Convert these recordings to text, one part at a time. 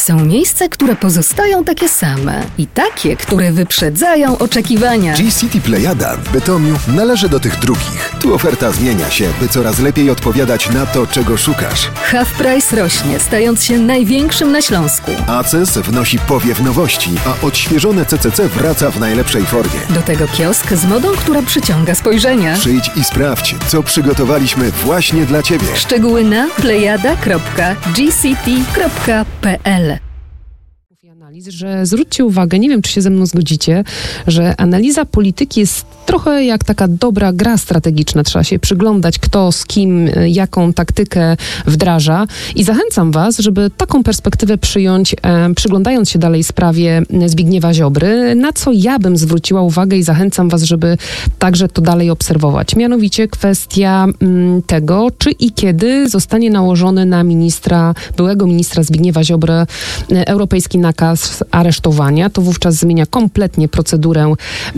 Są miejsca, które pozostają takie same i takie, które wyprzedzają oczekiwania. G-City Plejada w Bytomiu należy do tych drugich. Tu oferta zmienia się, by coraz lepiej odpowiadać na to, czego szukasz. Half Price rośnie, stając się największym na Śląsku. ACES wnosi powiew nowości, a odświeżone CCC wraca w najlepszej formie. Do tego kiosk z modą, która przyciąga spojrzenia. Przyjdź i sprawdź, co przygotowaliśmy właśnie dla Ciebie. Szczegóły na plejada.gcity.pl. Analiz, że zwróćcie uwagę, nie wiem, czy się ze mną zgodzicie, że analiza polityki jest trochę jak taka dobra gra strategiczna. Trzeba się przyglądać, kto z kim, jaką taktykę wdraża i zachęcam was, żeby taką perspektywę przyjąć, przyglądając się dalej sprawie Zbigniewa Ziobry, na co ja bym zwróciła uwagę i zachęcam was, żeby także to dalej obserwować. Mianowicie kwestia tego, czy i kiedy zostanie nałożony na byłego ministra Zbigniewa Ziobrę europejski nakaz aresztowania. To wówczas zmienia kompletnie procedurę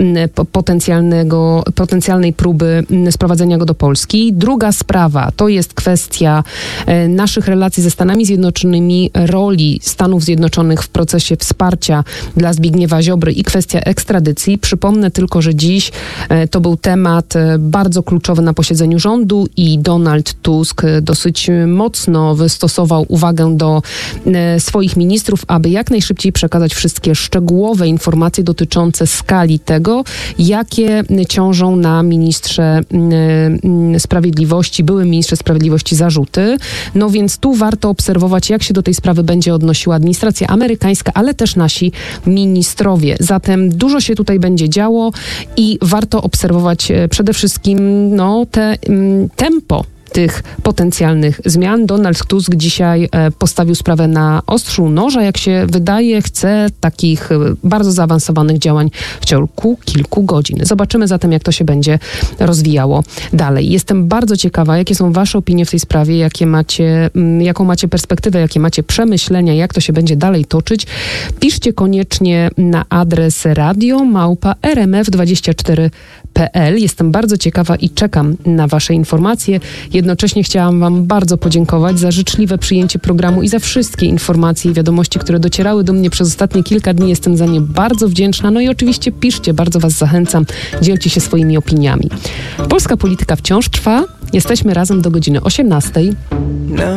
potencjalnej próby sprowadzenia go do Polski. Druga sprawa to jest kwestia naszych relacji ze Stanami Zjednoczonymi, roli Stanów Zjednoczonych w procesie wsparcia dla Zbigniewa Ziobry i kwestia ekstradycji. Przypomnę tylko, że dziś to był temat bardzo kluczowy na posiedzeniu rządu i Donald Tusk dosyć mocno wystosował uwagę do swoich ministrów, aby jak najszybciej przekazać wszystkie szczegółowe informacje dotyczące skali tego, jakie ciążą na ministrze sprawiedliwości, byłym ministrze sprawiedliwości zarzuty. No więc tu warto obserwować, jak się do tej sprawy będzie odnosiła administracja amerykańska, ale też nasi ministrowie. Zatem dużo się tutaj będzie działo i warto obserwować przede wszystkim tempo tych potencjalnych zmian. Donald Tusk dzisiaj postawił sprawę na ostrzu noża. Jak się wydaje, chce takich bardzo zaawansowanych działań w ciągu kilku godzin. Zobaczymy zatem, jak to się będzie rozwijało dalej. Jestem bardzo ciekawa, jakie są wasze opinie w tej sprawie, jaką macie perspektywę, jakie macie przemyślenia, jak to się będzie dalej toczyć. Piszcie koniecznie na adres radio@rmf24.pl. Jestem bardzo ciekawa i czekam na wasze informacje. Jednocześnie chciałam wam bardzo podziękować za życzliwe przyjęcie programu i za wszystkie informacje i wiadomości, które docierały do mnie przez ostatnie kilka dni. Jestem za nie bardzo wdzięczna. No i oczywiście piszcie, bardzo was zachęcam. Dzielcie się swoimi opiniami. Polska polityka wciąż trwa. Jesteśmy razem do godziny 18:00.